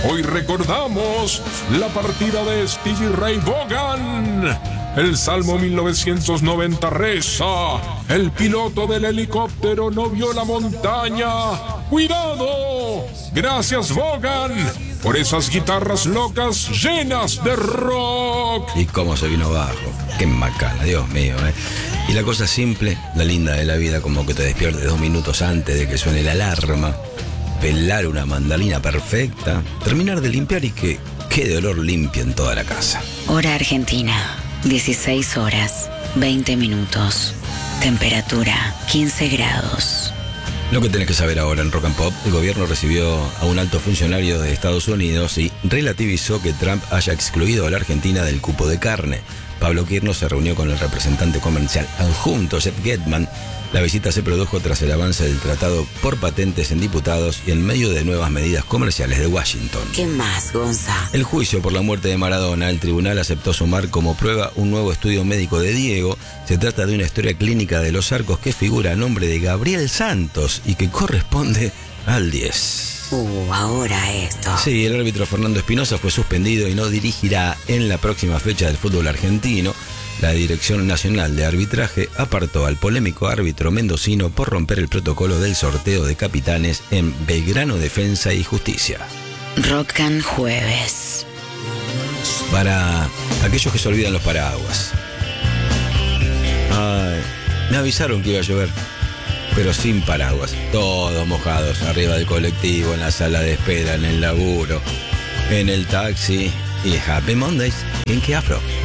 Hoy recordamos la partida de Stevie Ray Vaughan. El Salmo 1990 reza: el piloto del helicóptero no vio la montaña. ¡Cuidado! Gracias, Vaughan, por esas guitarras locas llenas de rock. Y cómo se vino abajo. Qué macana, Dios mío, ¿eh? Y la cosa simple, la linda de la vida, como que te despiertes 2 minutos antes de que suene la alarma, pelar una mandarina perfecta, terminar de limpiar y que quede olor limpio en toda la casa. Hora Argentina, 16 horas, 20 minutos. Temperatura, 15 grados. Lo que tenés que saber ahora en Rock and Pop: el gobierno recibió a un alto funcionario de Estados Unidos y relativizó que Trump haya excluido a la Argentina del cupo de carne. Pablo Quirno se reunió con el representante comercial adjunto, Seth Getman. La visita se produjo tras el avance del tratado por patentes en diputados y en medio de nuevas medidas comerciales de Washington. ¿Qué más, Gonza? El juicio por la muerte de Maradona, el tribunal aceptó sumar como prueba un nuevo estudio médico de Diego. Se trata de una historia clínica de los arcos que figura a nombre de Gabriel Santos y que corresponde al 10. Ahora esto. Sí, el árbitro Fernando Espinosa fue suspendido y no dirigirá en la próxima fecha del fútbol argentino. La Dirección Nacional de Arbitraje apartó al polémico árbitro mendocino por romper el protocolo del sorteo de capitanes en Belgrano Defensa y Justicia. Rock and Jueves. Para aquellos que se olvidan los paraguas. Ay, me avisaron que iba a llover, pero sin paraguas. Todos mojados, arriba del colectivo, en la sala de espera, en el laburo, en el taxi. Y Happy Mondays en Que Afro.